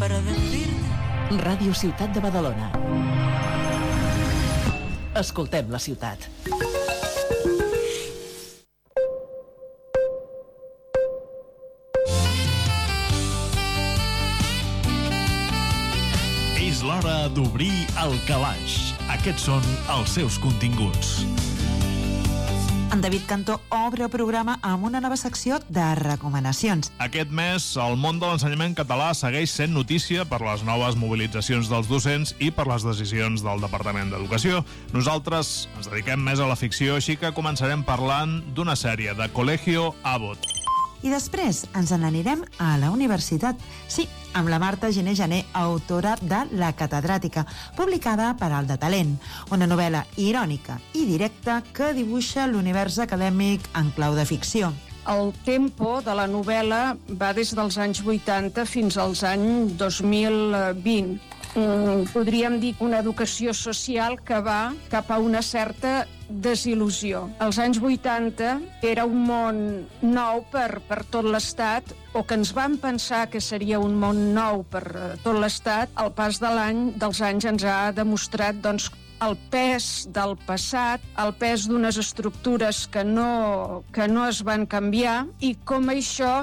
para decirte. Ràdio Ciutat de Badalona. Escoltem la ciutat. És l'hora d'obrir el calaix. Aquests són els seus continguts. En David Cantó obre el programa amb una nova secció de recomanacions. Aquest mes, el món de l'ensenyament català segueix sent notícia per les noves mobilitzacions dels docents i per les decisions del Departament d'Educació. Nosaltres ens dediquem més a la ficció, així que començarem parlant d'una sèrie, de Colegio Abbott. I després ens n'anirem a la universitat. Sí, amb la Marta Giner Jané, autora de La catedràtica, publicada per Al de Talent, una novel·la irònica i directa que dibuixa l'univers acadèmic en clau de ficció. El tempo de la novel·la va des dels anys 80 fins als anys 2020. Podríem dir una educació social que va cap a una certa desil·lusió. Als anys 80 era un món nou per tot l'Estat, o que ens vam pensar que seria un món nou per tot l'Estat. El pas dels anys ens ha demostrat el pes del passat, el pes d'unes estructures que no es van canviar i com això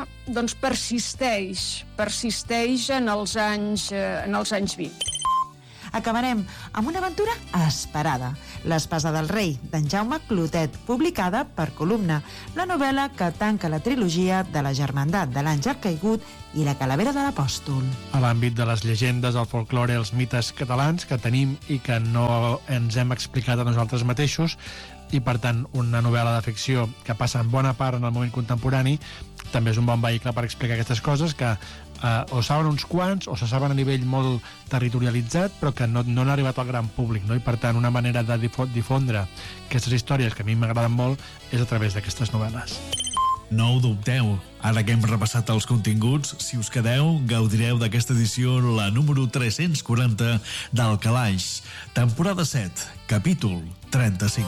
persisteix en els anys 20. Acabarem amb una aventura esperada, L'espasa del rei, d'en Jaume Clotet, publicada per Columna, la novel·la que tanca la trilogia de la Germandat de l'Àngel Caigut i la Calavera de l'Apòstol. A l'àmbit de les llegendes, el folklore, els mites catalans que tenim i que no ens hem explicat a nosaltres mateixos, i per tant una novel·la de ficció que passa en bona part en el moment contemporani, també és un bon vehicle per explicar aquestes coses que o saben uns quants o se saben a nivell molt territorialitzat però que no han arribat al gran públic, no? I per tant una manera de difondre aquestes històries que a mi m'agraden molt és a través d'aquestes novel·les. No ho dubteu, ara que hem repassat els continguts, si us quedeu, gaudireu d'aquesta edició, la número 340 del Calaix, temporada 7, capítol 35.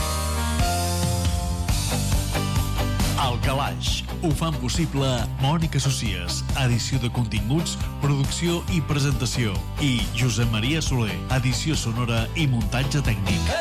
El Calaix ho fan possible Mònica Socies, edició de continguts, producció i presentació, i Josep Maria Soler, edició sonora i muntatge tècnic.